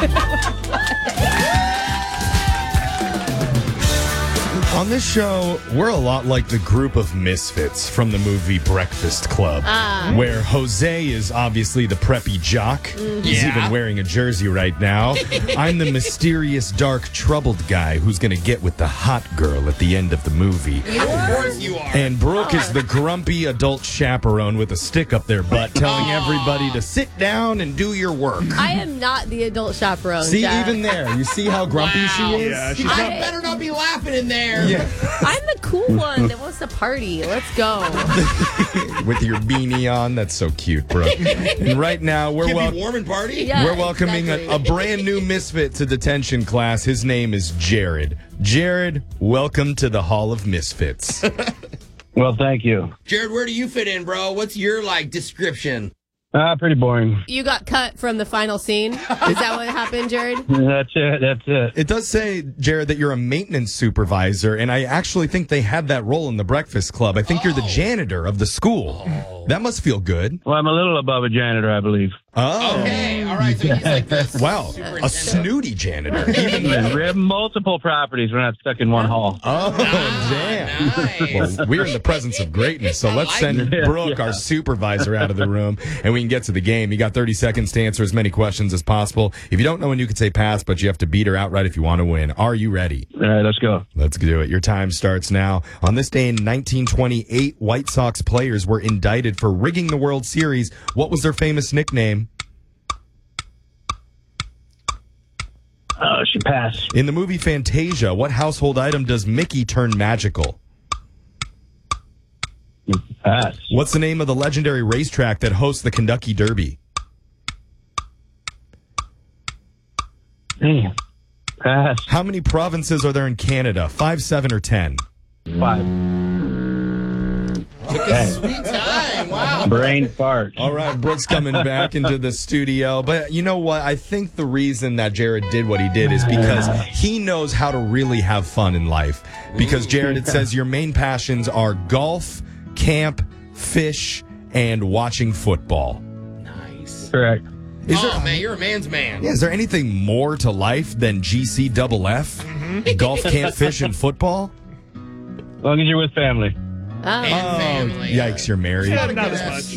On this show, we're a lot like the group of misfits from the movie Breakfast Club, where Jose is obviously the preppy jock. He's even wearing a jersey right now. I'm the mysterious, dark, troubled guy who's going to get with the hot girl at the end of the movie. Of course you are. And Brooke is the grumpy adult chaperone with a stick up their butt telling everybody to sit down and do your work. I am not the adult chaperone. See, Jack. even there, you see how grumpy she is? Yeah, she's better not be laughing in there. Yeah. I'm the cool one that wants to party. Let's go. With your beanie on. That's so cute, bro. And right now, we're Can be warm and party? Yeah, we're welcoming exactly. a brand new misfit to detention class. His name is Jared. Jared, welcome to the Hall of Misfits. Well, thank you. Jared, where do you fit in, bro? What's your, description? Pretty boring. You got cut from the final scene. Is that what happened, Jared? That's it. It does say, Jared, that you're a maintenance supervisor, and I actually think they had that role in the Breakfast Club. I think you're the janitor of the school. That must feel good. Well, I'm a little above a janitor, I believe. Oh. Okay, all right. So he's like this. Wow, a superintendent. snooty janitor. We have multiple properties. We're not stuck in one hall. Oh, damn. Nice. Well, we're in the presence of greatness, so let's send Brooke, our supervisor, out of the room, and we can get to the game. You got 30 seconds to answer as many questions as possible. If you don't know when you can say pass, but you have to beat her outright if you want to win. Are you ready? All right, let's go. Let's do it. Your time starts now. On this day in 1928, White Sox players were indicted for rigging the World Series. What was their famous nickname? She passed. In the movie Fantasia, what household item does Mickey turn magical? Pass. What's the name of the legendary racetrack that hosts the Kentucky Derby? Damn. Pass. How many provinces are there in Canada? 5, 7, or 10? 5. Took a sweet time. Wow. Brain fart. All right, Brooke's coming back into the studio. But you know what? I think the reason that Jared did what he did is because he knows how to really have fun in life. Because, Jared, it says your main passions are golf, camp, fish, and watching football. Nice. Correct. Man, you're a man's man. Yeah, is there anything more to life than GCFF? Golf, camp, fish, and football? As long as you're with family. And family. Yikes, you're married. Not as much.